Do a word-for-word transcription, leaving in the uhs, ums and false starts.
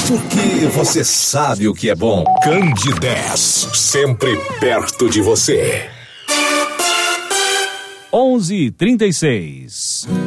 Porque você sabe o que é bom. Candidez, sempre perto de você. onze e trinta e seis.